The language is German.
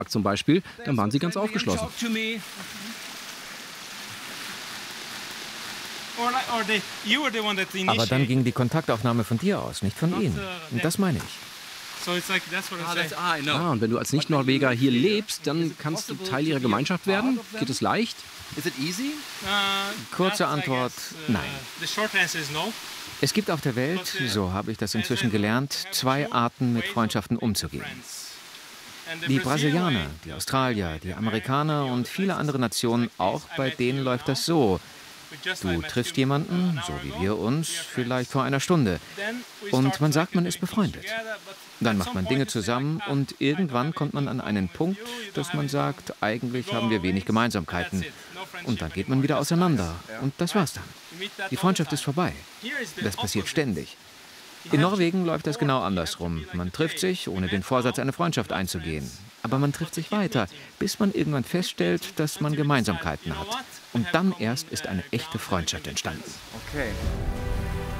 zum Beispiel, dann waren sie ganz aufgeschlossen. Aber dann ging die Kontaktaufnahme von dir aus, nicht von ihnen. Und das meine ich. Und wenn du als Nicht-Norweger hier lebst, dann kannst du Teil ihrer Gemeinschaft werden? Geht es leicht? Kurze Antwort, nein. Es gibt auf der Welt, so habe ich das inzwischen gelernt, zwei Arten, mit Freundschaften umzugehen. Die Brasilianer, die Australier, die Amerikaner und viele andere Nationen, auch bei denen läuft das so. Du triffst jemanden, so wie wir uns, vielleicht vor einer Stunde. Und man sagt, man ist befreundet. Dann macht man Dinge zusammen und irgendwann kommt man an einen Punkt, dass man sagt, eigentlich haben wir wenig Gemeinsamkeiten. Und dann geht man wieder auseinander. Und das war's dann. Die Freundschaft ist vorbei. Das passiert ständig. In Norwegen läuft das genau andersrum. Man trifft sich, ohne den Vorsatz, eine Freundschaft einzugehen. Aber man trifft sich weiter, bis man irgendwann feststellt, dass man Gemeinsamkeiten hat. Und dann erst ist eine echte Freundschaft entstanden. Okay.